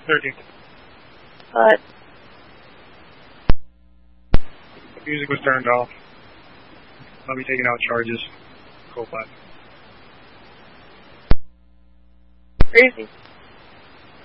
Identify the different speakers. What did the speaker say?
Speaker 1: 13.
Speaker 2: What?
Speaker 1: Music was turned off. I'll be taking out charges. Code 5.
Speaker 2: Crazy.